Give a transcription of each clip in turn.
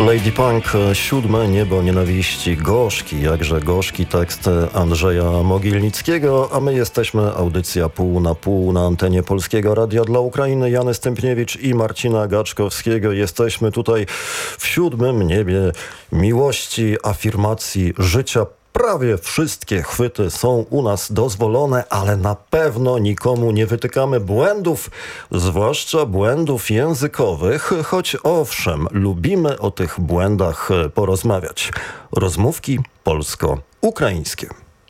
Lady Punk, Siódme niebo nienawiści. Gorzki, jakże gorzki tekst Andrzeja Mogilnickiego, a my jesteśmy audycja pół na pół na antenie Polskiego Radia dla Ukrainy. Jany Stępniewicz i Marcina Gaczkowskiego. Jesteśmy tutaj w siódmym niebie miłości, afirmacji, życia. Prawie wszystkie chwyty są u nas dozwolone, ale na pewno nikomu nie wytykamy błędów, zwłaszcza błędów językowych, choć owszem, lubimy o tych błędach porozmawiać. Rozmówki polsko-українські.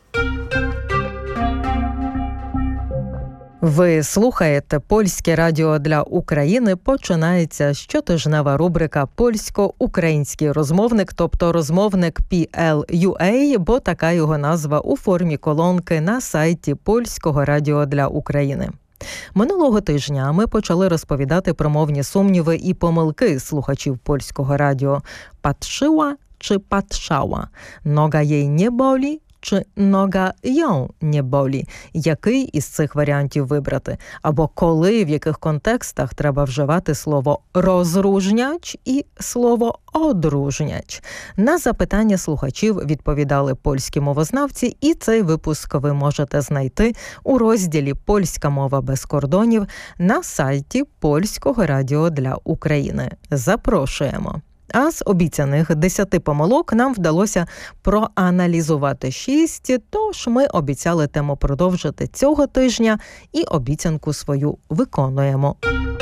Ви слухаєте Польське радіо для України. Починається щотижнева рубрика «Польсько-український розмовник», тобто розмовник PLUA, бо така його назва у формі колонки на сайті Польського радіо для України. Минулого тижня ми почали розповідати про мовні сумніви і помилки слухачів Польського радіо. Патрzyła чи патрzyła? Нога їй не болі? Чи нога ją не болі? Який із цих варіантів вибрати? Або коли, в яких контекстах треба вживати слово «розружняч» і слово «одружняч»? На запитання слухачів відповідали польські мовознавці, і цей випуск ви можете знайти у розділі «Польська мова без кордонів» на сайті Польського радіо для України. Запрошуємо! А з обіцяних 10 помилок нам вдалося проаналізувати 6, тож ми обіцяли тему продовжити цього тижня і обіцянку свою виконуємо.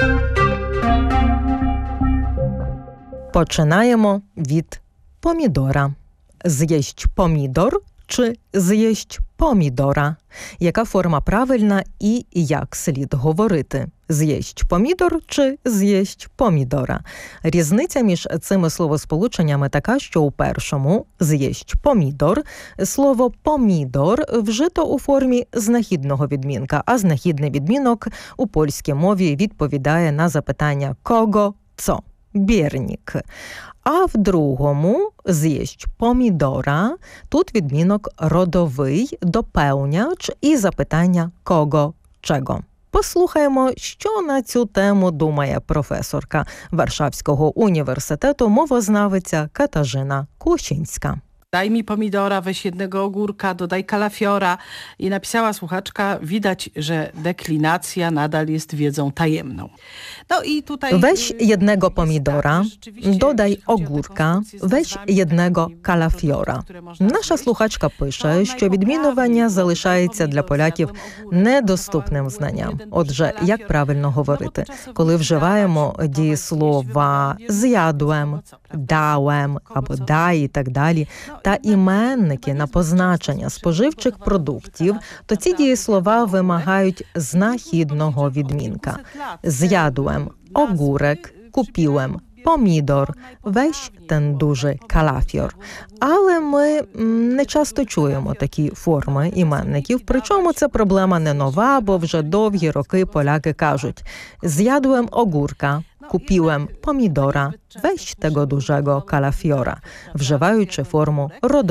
Починаємо від помідора. З'їсть помідор чи з'їсть помідора? Яка форма правильна і як слід говорити? З'їсть помідор чи з'їсть помідора? Різниця між цими словосполученнями така, що у першому «з'їсть помідор» слово «помідор» вжито у формі знахідного відмінка, а знахідний відмінок у польській мові відповідає на запитання «кого», «co» – «бєрнік». А в другому «з'їсть помідора» тут відмінок родовий, доповняч і запитання «кого», «чего». Послухаємо, що на цю тему думає професорка Warszawskiego Університету мовознавиця Katarzyna Kłosińska. Daj mi pomidora, weź jednego ogórka, dodaj kalafiora. I napisała słuchaczka, widać, że deklinacja nadal jest wiedzą tajemną. No i tutaj... Weź jednego pomidora, dodaj ogórka, weź jednego kalafiora. Наша слухачка пише, що відмінювання залишається для поляків недоступним знанням. Отже, як правильно говорити? Коли вживаємо дієслова «з'ядłem», «dałem» або «дай» і так далі, та іменники на позначення споживчих продуктів, то ці дієслова вимагають знахідного відмінка. Zjadłem ogórek, kupiłem помідор, weź ten duży kalafior. Але ми не часто чуємо такі форми іменників, причому це проблема не нова, бо вже довгі роки поляки кажуть «zjadłem ogórka», «kupiłem pomidora», «weź tego dużego kalafiora», вживаючи форму родового